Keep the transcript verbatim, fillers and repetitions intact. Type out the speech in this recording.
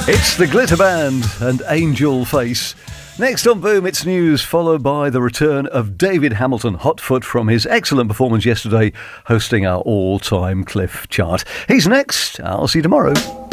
It's the Glitter Band and Angel Face. Next on Boom, it's news, followed by the return of David Hamilton, hot foot from his excellent performance yesterday, hosting our all-time Cliff chart. He's next. I'll see you tomorrow.